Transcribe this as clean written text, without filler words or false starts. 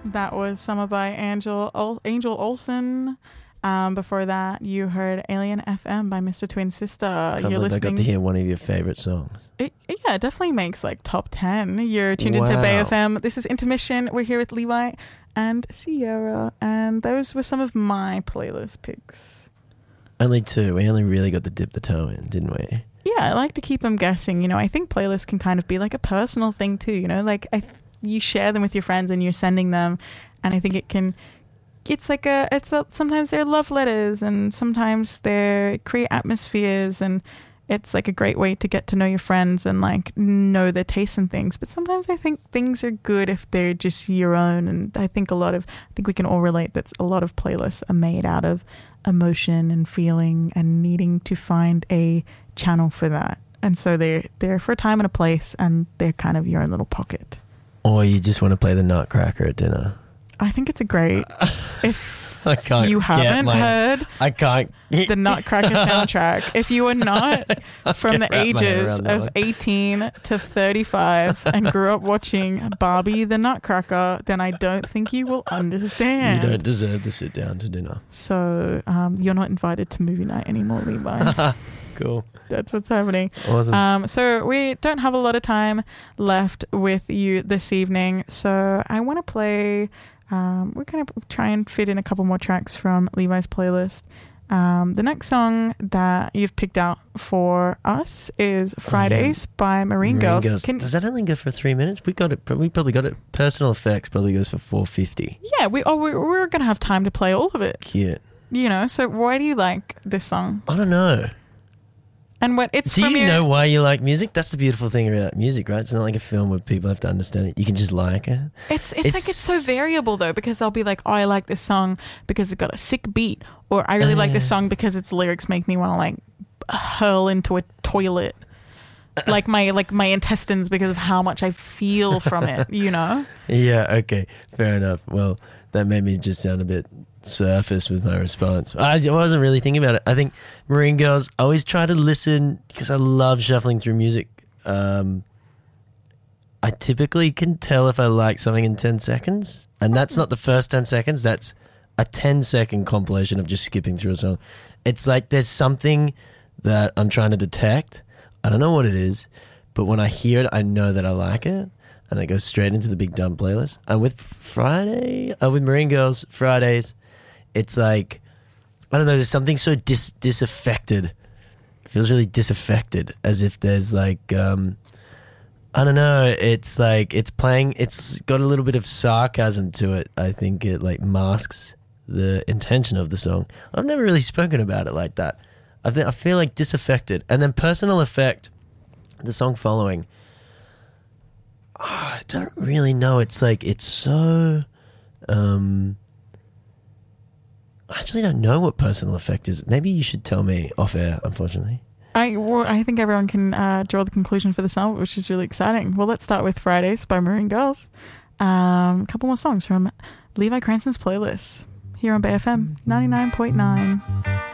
That was Summer by Angel Olsen. Before that, you heard Alien FM by Mr. Twin Sister. I got to hear one of your favorite songs. It definitely makes like top 10. You're tuned into Bay FM. This is Intermission. We're here with Levi and Sierra, and those were some of my playlist picks. Only two. We only really got to dip the toe in, didn't we? Yeah, I like to keep them guessing. You know, I think playlists can kind of be like a personal thing too. You know, like you share them with your friends and you're sending them, and I think sometimes they're love letters and sometimes they create atmospheres, and it's like a great way to get to know your friends and like know their tastes and things. But sometimes I think things are good if they're just your own, and I think we can all relate that a lot of playlists are made out of emotion and feeling and needing to find a channel for that. And so they're for a time and a place, and they're kind of your own little pocket. Or you just want to play the Nutcracker at dinner. I think it's a great... If you haven't heard the Nutcracker soundtrack, if you are not from the ages of 18 to 35 and grew up watching Barbie the Nutcracker, then I don't think you will understand. You don't deserve to sit down to dinner. So you're not invited to movie night anymore, Levi. Cool. That's what's happening. Awesome. So we don't have a lot of time left with you this evening, so I want to play... we're going to try and fit in a couple more tracks from Levi's playlist. The next song that you've picked out for us is Fridays by Marine Girls. Does that only go for 3 minutes? We probably got it. Personal Effects probably goes for 4:50. Yeah, we're going to have time to play all of it. Cute. You know, so why do you like this song? I don't know. And what it's Do you know why you like music? That's the beautiful thing about music, right? It's not like a film where people have to understand it. You can just like it. It's like it's so variable though, because they'll be like, oh, I like this song because it's got a sick beat, or I really like this song because its lyrics make me want to like hurl into a toilet, like my intestines, because of how much I feel from it. You know? Yeah. Okay. Fair enough. Well, that made me just sound a bit surface with my response. I wasn't really thinking about it. I think Marine Girls, I always try to listen because I love shuffling through music. I typically can tell if I like something in 10 seconds, and that's not the first 10 seconds. That's a 10-second compilation of just skipping through a song. It's like there's something that I'm trying to detect. I don't know what it is, but when I hear it, I know that I like it, and it goes straight into the big dumb playlist. And with with Marine Girls, Fridays, it's like, I don't know, there's something so disaffected. It feels really disaffected, as if there's like, I don't know, it's like, it's got a little bit of sarcasm to it. I think it like masks the intention of the song. I've never really spoken about it like that. I feel like disaffected. And then Personal Effect, the song following, I don't really know. It's like, it's so... I actually don't know what Personal Effect is. Maybe you should tell me off air, unfortunately. I think everyone can draw the conclusion for the song, which is really exciting. Well, let's start with Fridays by Marine Girls. A couple more songs from Levi Cranston's playlist here on Bay FM 99.9.